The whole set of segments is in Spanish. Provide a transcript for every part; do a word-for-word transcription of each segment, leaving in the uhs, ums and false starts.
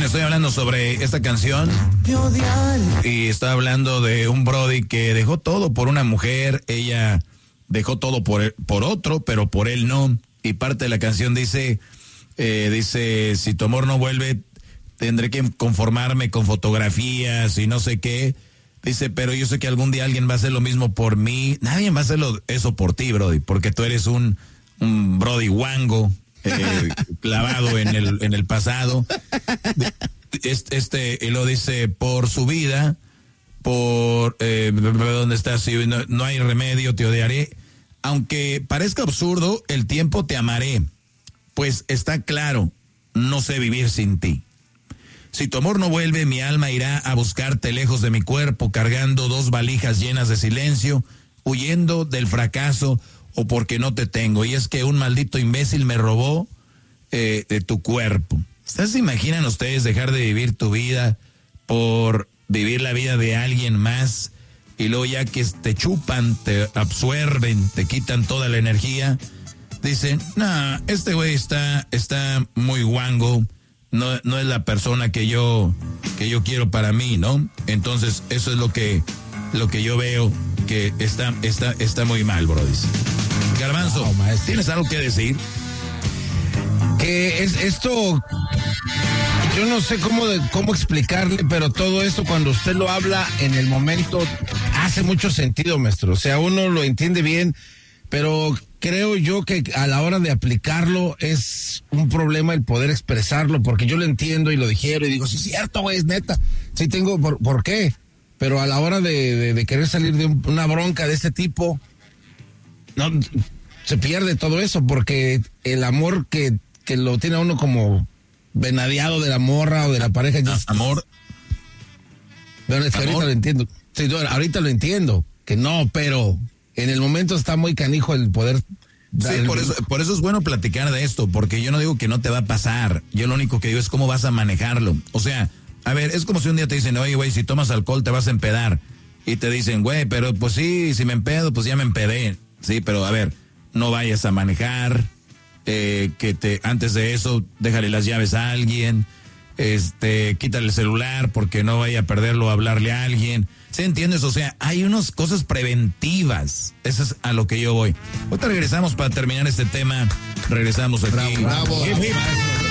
estoy hablando sobre esta canción y estoy hablando de un brody que dejó todo por una mujer, ella dejó todo por, por otro, pero por él no. Y parte de la canción dice, eh, dice, si tu amor no vuelve, tendré que conformarme con fotografías y no sé qué. Dice, pero yo sé que algún día alguien va a hacer lo mismo por mí. Nadie va a hacer lo, eso por ti, brody, porque tú eres un, un brody guango, eh, clavado en el, en el pasado. Este, este, y lo dice, por su vida, por eh, ¿dónde estás? Si no, no hay remedio, te odiaré. Aunque parezca absurdo, el tiempo te amaré, pues está claro, no sé vivir sin ti. Si tu amor no vuelve, mi alma irá a buscarte lejos de mi cuerpo, cargando dos valijas llenas de silencio, huyendo del fracaso o porque no te tengo. Y es que un maldito imbécil me robó eh, de tu cuerpo. ¿Ustedes se imaginan ustedes dejar de vivir tu vida por vivir la vida de alguien más? Y luego ya que te chupan, te absorben, te quitan toda la energía, dicen, no, este güey está, está muy guango, no, no es la persona que yo, que yo quiero para mí, ¿no? Entonces, eso es lo que, lo que yo veo que está, está, está muy mal, bro. Dice. Garbanzo, wow, ¿tienes algo que decir? Que es esto, yo no sé cómo, de, cómo explicarle, pero todo esto cuando usted lo habla en el momento hace mucho sentido, maestro. O sea, uno lo entiende bien, pero creo yo que a la hora de aplicarlo es un problema el poder expresarlo, porque yo lo entiendo y lo digiero y digo, sí es cierto, güey, es neta. Sí tengo, ¿por, ¿por qué? Pero a la hora de, de, de querer salir de un, una bronca de este tipo, no, se pierde todo eso, porque el amor que que lo tiene a uno como venadeado de la morra o de la pareja. Ah, amor. Bueno, es que ahorita lo entiendo. Sí, ahorita lo entiendo, que no, pero en el momento está muy canijo el poder. Sí, el... por eso, por eso es bueno platicar de esto, porque yo no digo que no te va a pasar. Yo lo único que digo es cómo vas a manejarlo. O sea, a ver, es como si un día te dicen, oye, güey, si tomas alcohol te vas a empedar. Y te dicen, güey, pero pues sí, si me empedo, pues ya me empedé. Sí, pero a ver, no vayas a manejar. Eh, que te antes de eso déjale las llaves a alguien, este, quítale el celular porque no vaya a perderlo o hablarle a alguien. ¿Sí entiendes? O sea, hay unas cosas preventivas. Eso es a lo que yo voy. Ahorita regresamos para terminar este tema. Regresamos aquí. Bravo, bravo, hip, hip.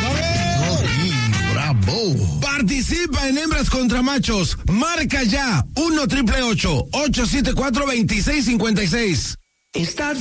bravo. bravo. Participa en Hembras contra Machos. Marca ya uno triple ocho, ocho siete cuatro, dos seis cinco seis. Estás